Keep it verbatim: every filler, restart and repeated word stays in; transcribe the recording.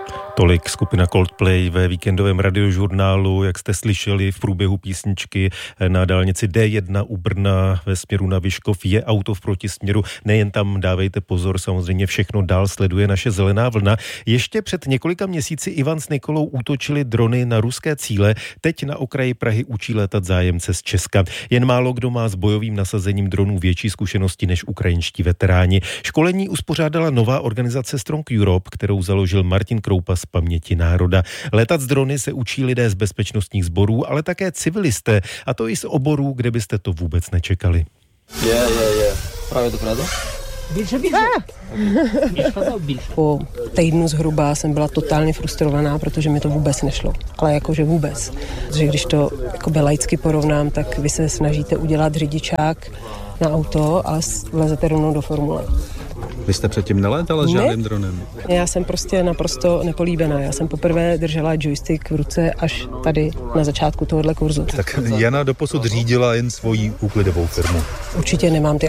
Tolik skupina Coldplay ve víkendovém radiožurnálu, jak jste slyšeli v průběhu písničky. Na dálnici D jedna u Brna ve směru na Vyškov je auto v protisměru. Nejen tam dávejte pozor, samozřejmě všechno dál sleduje naše Zelená vlna. Ještě před několika měsíci Ivan s Nikolou útočili drony na ruské cíle. Teď na okraji Prahy učí létat zájemce z Česka. Jen málo kdo má s bojovým nasazením dronů větší zkušenosti než ukrajinští veteráni. Školení uspořádala nová organizace Strong Europe, kterou založil Martin Kroupa z Paměti národa. Letat z drony se učí lidé z bezpečnostních sborů, ale také civilisté, a to i z oborů, kde byste to vůbec nečekali. Je, je, je. Právě to pravda? Bільше, bільше. Po týdnu zhruba jsem byla totálně frustrovaná, protože mi to vůbec nešlo. Ale jakože vůbec. Protože když to jakoby laicky porovnám, tak vy se snažíte udělat řidičák na auto, ale vlezete rovnou do formule. Vy jste předtím nelétala s žádným dronem? Já jsem prostě naprosto nepolíbená. Já jsem poprvé držela joystick v ruce až tady na začátku tohohle kurzu. Tak Jana doposud řídila jen svoji úklidovou firmu. Určitě nemám ty